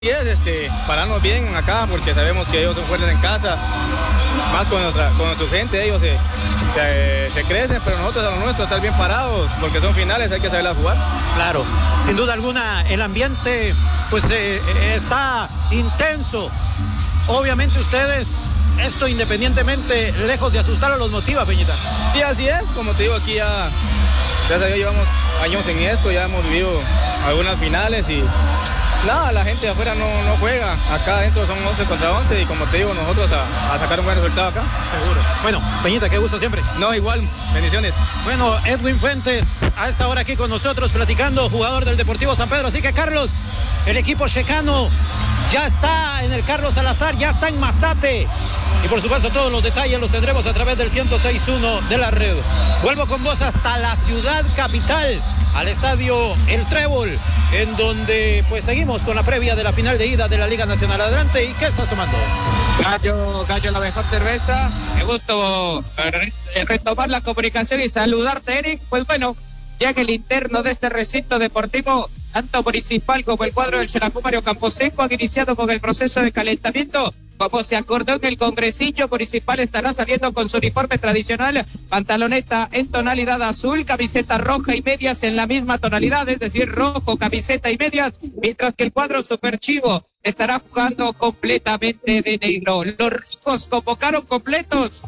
Pararnos bien acá porque sabemos que ellos son fuertes en casa, más con su gente, ellos se crecen, pero nosotros a lo nuestro estar bien parados porque son finales, hay que saberlas jugar. Claro, sin duda alguna el ambiente pues está intenso. Obviamente ustedes, esto independientemente, lejos de asustar, los motiva, Peñita. Sí, así es, como te digo, aquí ya gracias a Dios llevamos años en esto, ya hemos vivido algunas finales y nada, la gente de afuera no juega. Acá adentro son 11 contra 11 y como te digo, nosotros a sacar un buen resultado acá. Seguro. Bueno, Peñita, qué gusto siempre. No, igual, bendiciones. Bueno, Edwin Fuentes, a esta hora aquí con nosotros platicando, jugador del Deportivo San Pedro. Así que, Carlos, el equipo checano ya está en el Carlos Salazar, ya está en Mazate. Y por supuesto todos los detalles los tendremos a través del 106.1 de la red. Vuelvo con vos hasta la ciudad capital, al estadio El Trébol, en donde pues seguimos con la previa de la final de ida de la Liga Nacional. Adelante, ¿y qué estás tomando? Gallo, la mejor cerveza. Me gusto retomar la comunicación y saludarte, Eric. Pues bueno, ya que el interno de este recinto deportivo, tanto municipal como el cuadro del Xelajú Mario Camposeco, han iniciado con el proceso de calentamiento. Como se acordó en el congresillo municipal, estará saliendo con su uniforme tradicional, pantaloneta en tonalidad azul, camiseta roja y medias en la misma tonalidad, es decir, rojo, camiseta y medias, mientras que el cuadro superchivo estará jugando completamente de negro. Los rojos convocaron completos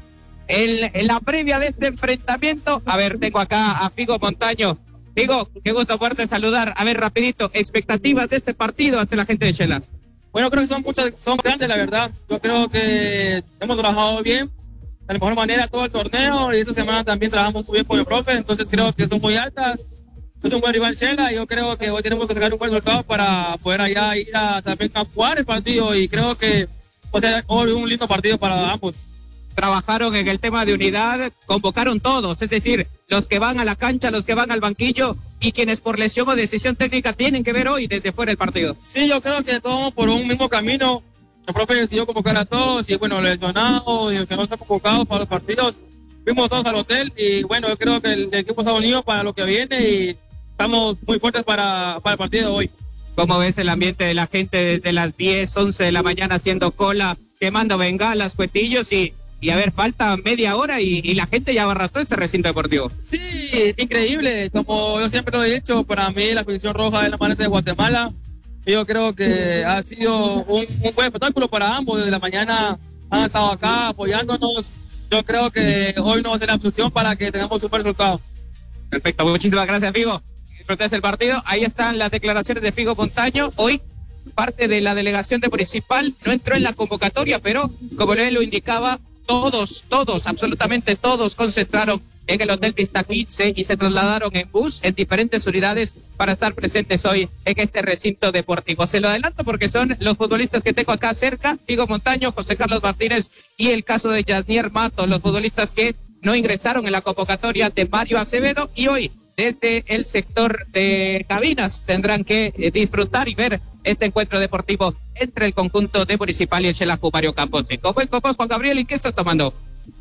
en la previa de este enfrentamiento. A ver, tengo acá a Figo Montaño. Figo, qué gusto poderte saludar. A ver, rapidito, expectativas de este partido ante la gente de Xela. Bueno, creo que son grandes, la verdad. Yo creo que hemos trabajado bien, de la mejor manera todo el torneo, y esta semana también trabajamos muy bien con el profe, entonces creo que son muy altas. Es un buen rival Xela, y yo creo que hoy tenemos que sacar un buen resultado para poder allá ir también a jugar el partido, y creo que va a ser hoy un lindo partido para ambos. Trabajaron en el tema de unidad, convocaron todos, es decir, los que van a la cancha, los que van al banquillo y quienes por lesión o decisión técnica tienen que ver hoy desde fuera del partido. Sí, yo creo que todos por un mismo camino. El profe decidió convocar a todos y bueno, lesionados y los que no se han convocado para los partidos, fuimos todos al hotel y bueno, yo creo que el equipo está unido para lo que viene y estamos muy fuertes para el partido de hoy. ¿Cómo ves el ambiente de la gente desde las 10, 11 de la mañana haciendo cola, quemando bengalas, cuetillos y a ver, falta media hora y la gente ya abarrotó este recinto deportivo? Sí, increíble. Como yo siempre lo he dicho, para mí la Comisión Roja es la manera de Guatemala. Yo creo que ha sido un buen espectáculo para ambos. Desde la mañana han estado acá apoyándonos. Yo creo que hoy no va a ser la opción para que tengamos un buen resultado. Perfecto, muchísimas gracias, Figo. Disfrutes el partido. Ahí están las declaraciones de Figo Montaño. Hoy parte de la delegación de municipal no entró en la convocatoria, pero como él lo indicaba, todos, absolutamente todos concentraron en el Hotel Vista 15 y se trasladaron en bus en diferentes unidades para estar presentes hoy en este recinto deportivo. Se lo adelanto porque son los futbolistas que tengo acá cerca: Figo Montaño, José Carlos Martínez y el caso de Yasnier Mato, los futbolistas que no ingresaron en la convocatoria de Mario Acevedo y hoy desde el sector de cabinas tendrán que disfrutar y ver este encuentro deportivo entre el conjunto de Municipal y el Xelajú Mario Camposeco. Buen copos, Juan Gabriel, ¿y qué estás tomando?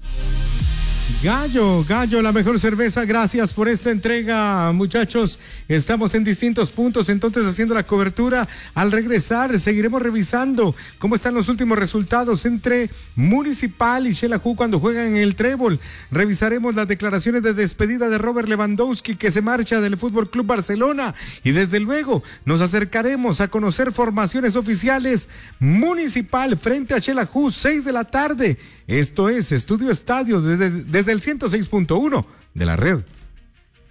Gallo, la mejor cerveza. Gracias por esta entrega, muchachos. Estamos en distintos puntos, entonces haciendo la cobertura. Al regresar seguiremos revisando cómo están los últimos resultados entre Municipal y Xelajú cuando juegan en el Trébol. Revisaremos las declaraciones de despedida de Robert Lewandowski, que se marcha del Fútbol Club Barcelona, y desde luego nos acercaremos a conocer formaciones oficiales. Municipal frente a Xelajú, 6 de la tarde. Esto es Estudio Estadio desde el 106.1 de la red.